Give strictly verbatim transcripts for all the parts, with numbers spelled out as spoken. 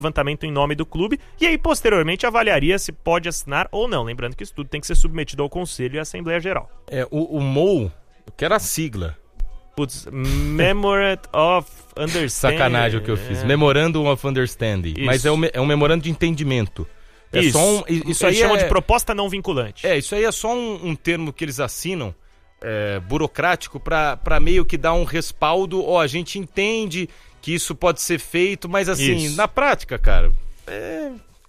levantamento em nome do clube, e aí posteriormente avaliaria se pode assinar ou não. Lembrando que isso tudo tem que ser submetido ao Conselho e à Assembleia Geral. É, o, o M O U, que era a sigla. Putz, Memorandum of Understanding. Sacanagem o que eu fiz. É. Memorandum of Understanding. Isso. Mas é um, é um memorando de entendimento. É isso. Só um, isso eles aí chamam é, de proposta não vinculante. É, isso aí é só um, um termo que eles assinam, é, burocrático, para meio que dar um respaldo. Ó, a gente entende que isso pode ser feito, mas assim, Isso. na prática, cara, é,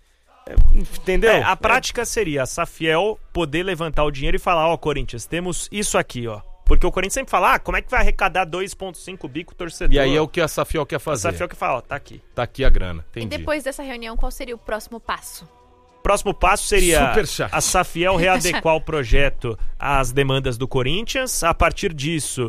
é, entendeu? É, a prática seria a Safiel poder levantar o dinheiro e falar, ó, Corinthians, temos isso aqui, ó. Porque o Corinthians sempre fala, ah, como é que vai arrecadar dois vírgula cinco bi com o torcedor? E aí é o que a Safiel quer fazer. A Safiel que fala, ó, tá aqui. Tá aqui a grana, entendi. E depois dessa reunião, qual seria o próximo passo? Próximo passo seria Superchat. a Safiel readequar o projeto às demandas do Corinthians. A partir disso,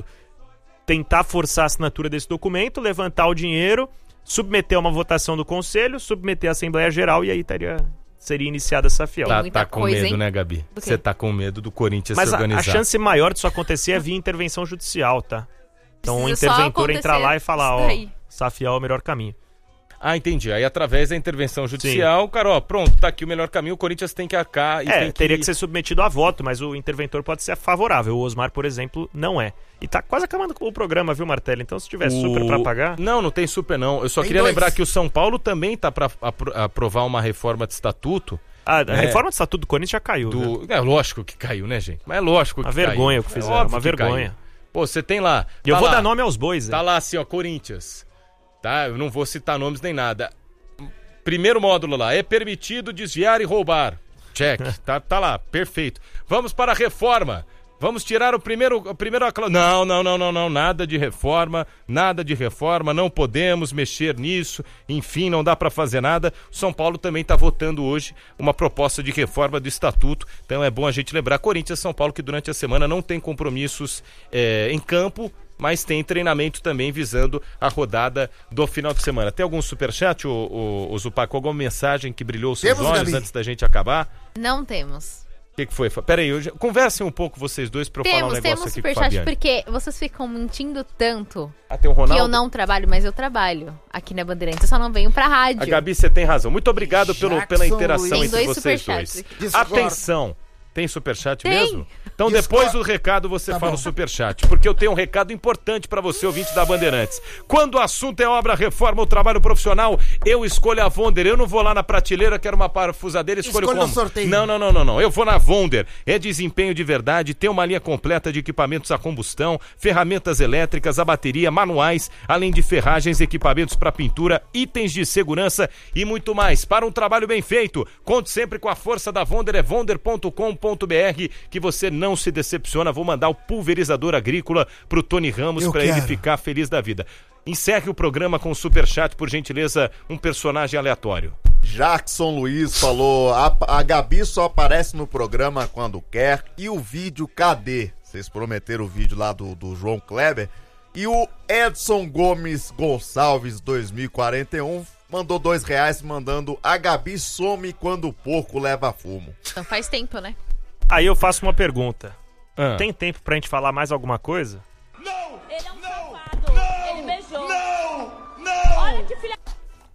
tentar forçar a assinatura desse documento, levantar o dinheiro, submeter a uma votação do Conselho, submeter à Assembleia Geral e aí teria, seria iniciada a Safiel. Tá, Muita tá com coisa, medo, hein? né, Gabi? Você tá com medo do Corinthians Mas se a, organizar. a chance maior disso acontecer é via intervenção judicial, tá? Então o Precisa só interventor entrar lá e falar, isso ó, daí. Safiel é o melhor caminho. Ah, entendi. Aí através da intervenção judicial, cara, ó, pronto, tá aqui o melhor caminho, o Corinthians tem que arcar e É, tem que... teria que ser submetido a voto, mas o interventor pode ser favorável. O Osmar, por exemplo, não é. E tá quase acabando com o programa, viu, Martelli? Então se tiver O- super pra pagar... Não, não tem super não. Eu só Tem queria dois. lembrar que o São Paulo também tá pra apro- aprovar uma reforma de estatuto. A, a É. reforma do Estatuto do Corinthians já caiu, viu? Do... É lógico que caiu, né, gente? Mas é lógico que Uma caiu. vergonha o que É fizeram, óbvio uma que vergonha. caiu. Pô, você tem lá... E eu tá vou lá, dar nome aos bois, Tá né? lá assim, ó, Corinthians. Tá? Eu não vou citar nomes nem nada. Primeiro módulo lá, é permitido desviar e roubar. Check, tá, tá lá, perfeito. Vamos para a reforma. Vamos tirar o primeiro... O primeiro acla- não, não, não, não, não, nada de reforma, nada de reforma, não podemos mexer nisso, enfim, não dá para fazer nada. O São Paulo também tá votando hoje uma proposta de reforma do estatuto, então é bom a gente lembrar, Corinthians e São Paulo, que durante a semana não tem compromissos é, em campo, mas tem treinamento também visando a rodada do final de semana. Tem algum superchat, o, o, o Zupac, alguma mensagem que brilhou os seus Temos, olhos Gabi? antes da gente acabar? Não temos. O que, que foi? Pera aí, eu já... conversem um pouco vocês dois pra eu falar um Temos, negócio temos aqui com o superchat, Fabiano. porque vocês ficam mentindo tanto Ah, tem o que Ronaldo? eu não trabalho, mas eu trabalho aqui na Bandeirantes. Eu só não venho pra rádio. A Gabi, você tem razão. Muito obrigado pelo, Jackson pela interação Luiz. entre Tem dois vocês superchats dois. aqui. Discordo. Atenção. Tem superchat Tem. mesmo? Então Discordo. depois do recado você Tá fala bom. o superchat, porque eu tenho um recado importante pra você, ouvinte da Bandeirantes. Quando o assunto é obra, reforma ou trabalho profissional, eu escolho a Vonder. Eu não vou lá na prateleira, quero uma parafusadeira, escolho Escolha como? no sorteio. Não, não, não, não, não. Eu vou na Vonder. É desempenho de verdade, tem uma linha completa de equipamentos a combustão, ferramentas elétricas, a bateria, manuais, além de ferragens, equipamentos para pintura, itens de segurança e muito mais. Para um trabalho bem feito, conte sempre com a força da Vonder, é vonder ponto com ponto br, que você não se decepciona. Vou mandar o pulverizador agrícola pro Tony Ramos Eu para ele quero. ficar feliz da vida. Encerre o programa com o superchat, por gentileza, um personagem aleatório. Jackson Luiz falou, a, a Gabi só aparece no programa quando quer. E o vídeo, cadê? Vocês prometeram o vídeo lá do, do João Kleber. E o Edson Gomes Gonçalves dois mil e quarenta e um mandou dois reais mandando: a Gabi some quando o porco leva fumo. Então faz tempo, né? Aí eu faço uma pergunta. Ah. Tem tempo pra gente falar mais alguma coisa? Ele é um safado. Ele beijou. Não! Não! Olha que filha...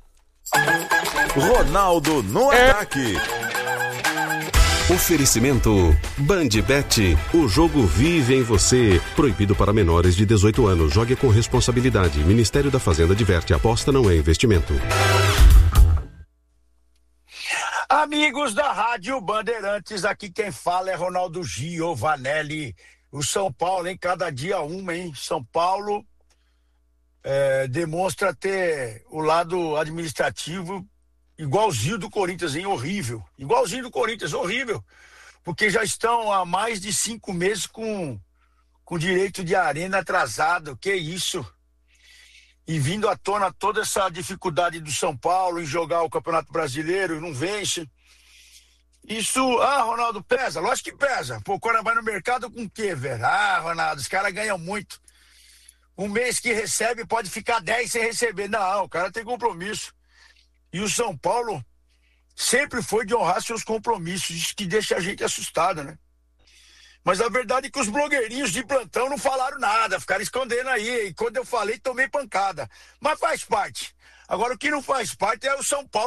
Ronaldo no ataque. Oferecimento Bandbet, o jogo vive em você. Proibido para menores de dezoito anos. Jogue com responsabilidade. Ministério da Fazenda adverte: aposta não é investimento. Amigos da Rádio Bandeirantes, aqui quem fala é Ronaldo Giovanelli. O São Paulo, hein? Cada dia uma, hein? São Paulo é, demonstra ter o lado administrativo igualzinho do Corinthians, hein? Horrível. Igualzinho do Corinthians, horrível. Porque já estão há mais de cinco meses com, com direito de arena atrasado. Que isso? E vindo à tona toda essa dificuldade do São Paulo em jogar o Campeonato Brasileiro, não vence. Isso, ah, Ronaldo, pesa? Lógico que pesa. Pô, o cara vai no mercado com o quê, velho? Ah, Ronaldo, os caras ganham muito. Um mês que recebe pode ficar dez sem receber. Não, o cara tem compromisso. E o São Paulo sempre foi de honrar seus compromissos. Isso que deixa a gente assustado, né? Mas a verdade é que os blogueirinhos de plantão não falaram nada, ficaram escondendo aí. E quando eu falei, tomei pancada. Mas faz parte. Agora, o que não faz parte é o São Paulo